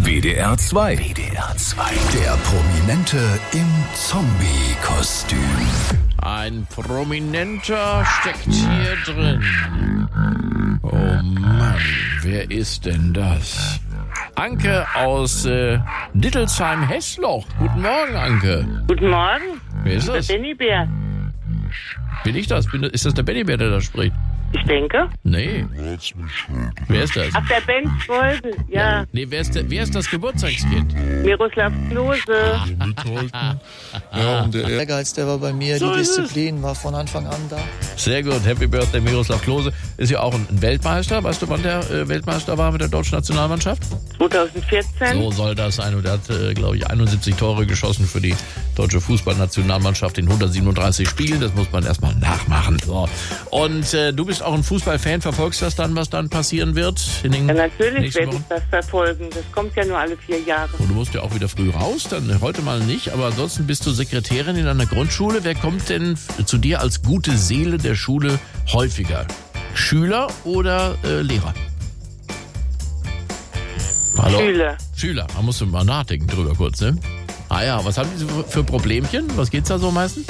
WDR 2. WDR 2. Der Prominente im Zombie-Kostüm. Ein Prominenter steckt hier drin. Oh Mann, wer ist denn das? Anke aus Dittelsheim-Hessloch. Guten Morgen, Anke. Guten Morgen. Wer ist das? Der Bennybär. Bin ich das? Ist das der Bennybär, der da spricht? Ich denke. Nee. Wer ist das? Ach, der Ben Schwolbe, ja. Nee, wer ist das Geburtstagskind? Miroslav Klose. Ja, und der Ehrgeiz, der war bei mir, die Disziplin war von Anfang an da. Sehr gut, Happy Birthday Miroslav Klose. Ist ja auch ein Weltmeister. Weißt du, wann der Weltmeister war mit der deutschen Nationalmannschaft? 2014. So soll das sein. Und er hat, glaube ich, 71 Tore geschossen für die deutsche Fußballnationalmannschaft in 137 Spielen. Das muss man erstmal nachmachen. So. Und du bist auch ein Fußballfan. Verfolgst das dann, was dann passieren wird? In den Ja, natürlich nächsten werde Wochen? ich das verfolgen. Das kommt ja nur alle 4 Jahre. Und du musst ja auch wieder früh raus, dann heute mal nicht. Aber ansonsten bist du Sekretärin in einer Grundschule. Wer kommt denn zu dir als gute Seele der Schule häufiger? Schüler oder Lehrer? Hallo? Schüler. Da musst du mal nachdenken drüber kurz, ne? Ah ja, was haben die so für Problemchen? Was geht's da so meistens?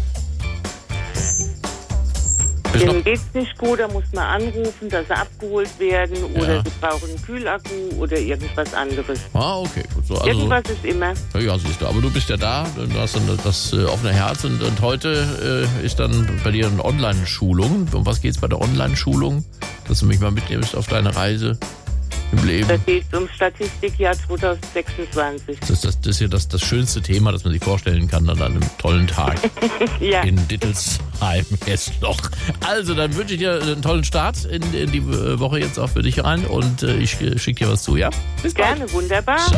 Denen geht's nicht gut, da muss man anrufen, dass sie abgeholt werden oder Ja. sie brauchen einen Kühlakku oder irgendwas anderes. Ah, okay, gut. So, also, Irgendwas ist immer. ja, siehst du, aber du bist ja da, du hast dann das offene Herz und heute ist dann bei dir eine Online-Schulung. Um was geht's bei der Online-Schulung? Dass du mich mal mitnimmst auf deine Reise im Leben. Da geht es um Statistikjahr 2026. Das ist ja das schönste Thema, das man sich vorstellen kann an einem tollen Tag Ja. in Dittelsheim-Hessloch. Also, dann wünsche ich dir einen tollen Start in die Woche jetzt auch für dich rein und ich schicke dir was zu, ja? Bis bald. Gerne, wunderbar.